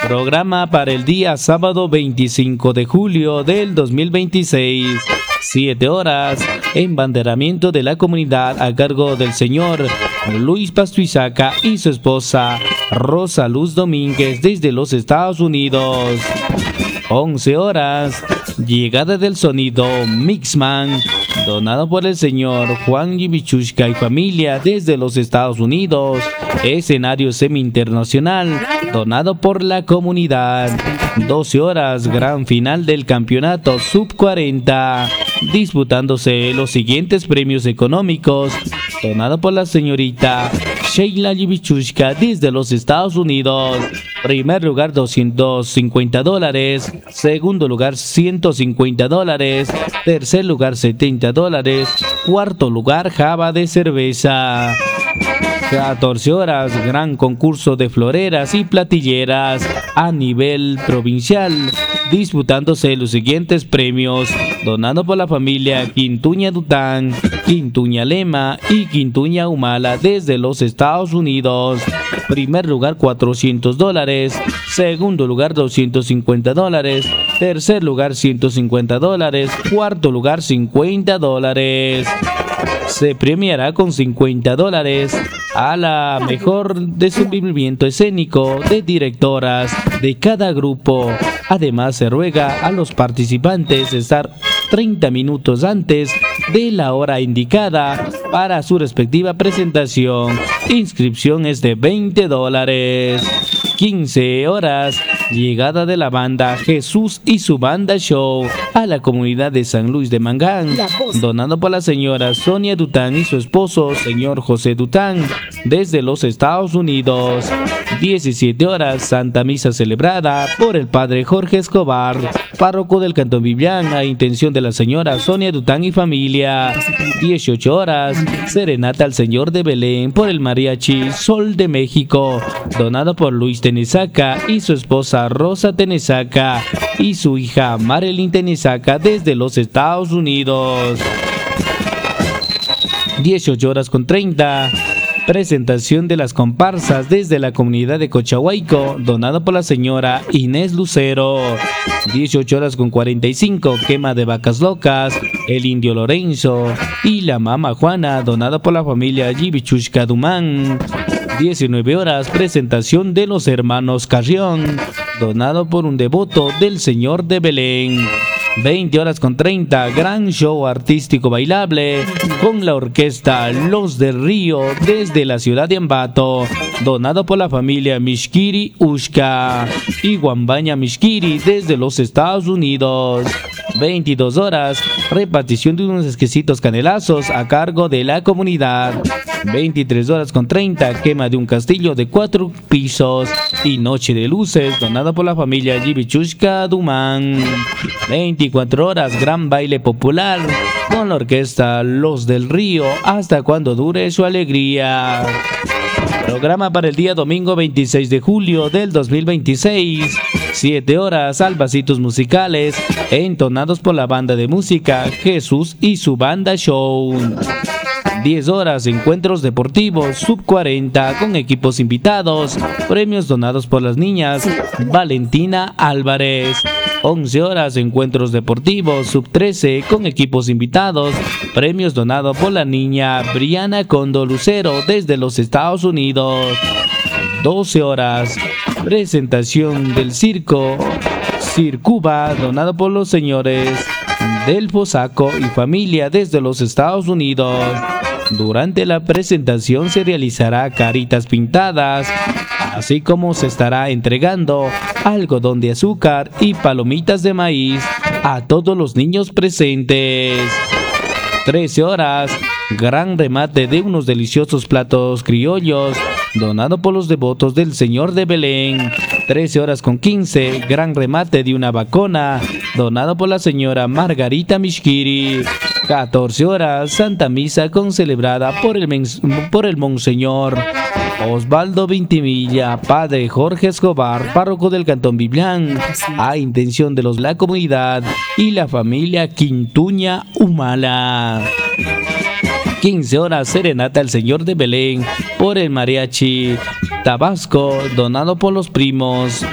Programa para el día sábado 25 de julio del 2026. 7 horas. Embanderamiento de la comunidad a cargo del señor Luis Pastuizaca y su esposa Rosa Luz Domínguez desde los Estados Unidos. 11 horas. Llegada del sonido Mixman, donado por el señor Juan Yibichushka y familia desde los Estados Unidos. Escenario semi-internacional, donado por la comunidad. 12 horas, gran final del campeonato Sub-40, disputándose los siguientes premios económicos, donado por la señorita Sheila Yibichushka desde los Estados Unidos. Primer lugar $250, segundo lugar $150, tercer lugar $70, cuarto lugar java de cerveza. 14 horas, gran concurso de floreras y platilleras a nivel provincial, disputándose los siguientes premios, donado por la familia Quintuña Dután, Quintuña Lema y Quintuña Humala desde los Estados Unidos. Primer lugar $400, segundo lugar $250, tercer lugar $150, cuarto lugar $50. Se premiará con $50 a la mejor desenvolvimiento escénico de directoras de cada grupo. Además, se ruega a los participantes estar 30 minutos antes de la hora indicada para su respectiva presentación. Inscripción es de $20. 15 horas, llegada de la banda Jesús y su banda show a la comunidad de San Luis de Mangán, donado por la señora Sonia Dután y su esposo, señor José Dután, desde los Estados Unidos. 17 horas, Santa Misa celebrada por el padre Jorge Escobar, párroco del Cantón Vivian, a intención de la señora Sonia Dután y familia. 18 horas, serenata al Señor de Belén por el mariachi Sol de México, donado por Luis Tenesaca y su esposa Rosa Tenesaca y su hija Marilyn Tenesaca desde los Estados Unidos. 18:30. Presentación de las comparsas desde la comunidad de Cochahuayco, donado por la señora Inés Lucero. 18:45, quema de vacas locas, el indio Lorenzo y la mama Juana, donado por la familia Yibichushka Dumán. 19 horas, presentación de los hermanos Carrión, donado por un devoto del Señor de Belén. 20:30, gran show artístico bailable con la orquesta Los del Río desde la ciudad de Ambato, donado por la familia Mishkiri Ushka y Guambaña Mishkiri desde los Estados Unidos. 22 horas, repartición de unos exquisitos canelazos a cargo de la comunidad. 23:30, quema de un castillo de 4 pisos y noche de luces, donado por la familia Yibichushka Dumán. 24 horas, gran baile popular con la orquesta Los del Río hasta cuando dure su alegría. Programa para el día domingo 26 de julio del 2026. 7 horas, albacitos musicales entonados por la banda de música Jesús y su banda show. 10 horas, encuentros deportivos Sub-40 con equipos invitados, premios donados por las niñas Valentina Álvarez. 11 horas, encuentros deportivos Sub-13 con equipos invitados, premios donados por la niña Briana Condo Lucero desde los Estados Unidos. 12 horas, presentación del circo Circuba, donado por los señores del Fosaco y familia desde los Estados Unidos. Durante la presentación se realizará caritas pintadas, así como se estará entregando algodón de azúcar y palomitas de maíz a todos los niños presentes. 13 horas, gran remate de unos deliciosos platos criollos, donado por los devotos del Señor de Belén. 13:15, gran remate de una vacona, donado por la señora Margarita Mishkiri. 14 horas, Santa Misa concelebrada por el Monseñor Osvaldo Vintimilla, padre Jorge Escobar, párroco del Cantón Vivian, a intención de la comunidad y la familia Quintuña Humala. 15 horas, serenata al Señor de Belén por el mariachi Tabasco, donado por los primos